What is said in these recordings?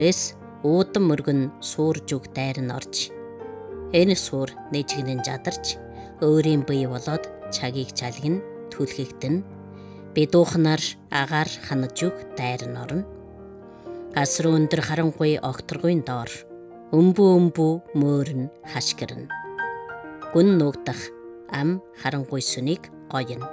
Эс уудан мөргөн суур зүг дайр нь орж энэ суур нэжгэнэн жадарч өөрийн бие болоод чагийг чалгин түлхэгдэн бидуухнаар агаар ханаж зүг дайр нь орно. Гас руу өндөр харанхуй огторгуйн доор өмбөө мөөрн хашгирна. Гүн нуугдах ам харанхуй сүнийг гоёно.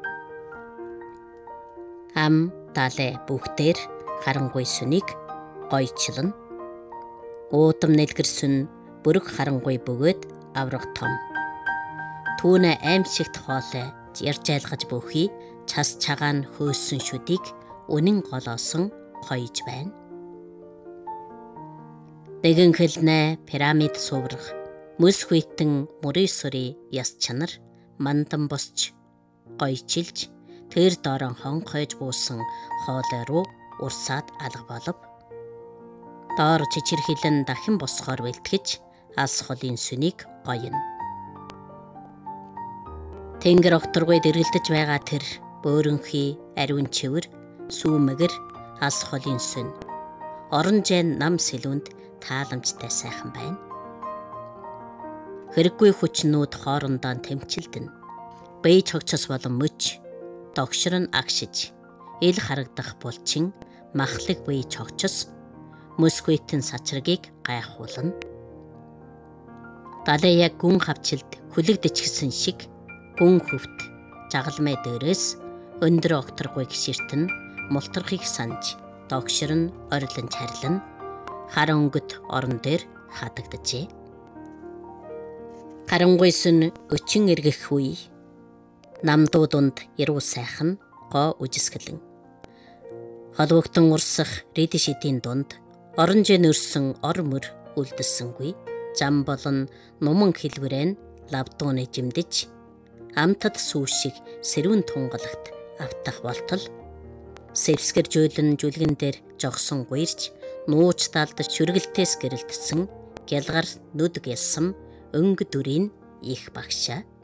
Ам далай бүгдээр харанхуй сүнийг гойчлон. Уудам нэлгэр сүн бүрэг харанхуй бөгөөд авраг том. Түүнэ аимшигт хоолой ярьж айлгаж бөхий час цагаан хөөсөн шүдийг үнэн голоосон гоёж байна. Нэгэн хэлнэ пирамид суурах мөс хүйтэн мөрөөсөрий яс чанар мандан босч гойчилж тэр доорон хонхойж буусан хоолой руу урсаад алга болов. Доор чичирхилэн дахин босгоор бэлтгэж алс холын сүнийг гоёно. Тэнгэр огторгойд эргэлдэж байгаа тэр бөөрөнхий ариун чивэр сүүмэгэр алс холын сүн орон жайн нам сэлүүнд тааламжтай сайхан байна. Хэрэггүй хүчнүүд хоорондоо тэмчилдэн бие чогчос болон мөч догшрон агшиж ил харагдах булчин махлаг бие чогчос мөсгүйтэн сачрагийг гайхуулна. Далай яг гүн хавчилд хүлэгдэчгсэн шиг гүн хөвт жагалмай дээрээс өндөр огторгүй гişиртэн мултрахыг санаж догшрон орилон чарлан хар өнгөт орон дээр хадагджээ. Харанхуйсын өчин эргэх үе намдуудунд яруу сайхан гоо үжисгэлэн холбогдсон урсах рид шидийн дунд оронжийн өрсөн ор мөр үлдэлсэнгүй зам болон нуман хэлбэрэн лавдууны жимдэж амтад сүүшиг сэрүүн тунгалагт автах болтол сэвсгэр жөөлөн жүлгэн дээр жогсон гуйрч нууч талд шүргэлтээс гэрэлтсэн гялгар нүд гялсам өнгө дүрийн их багшаа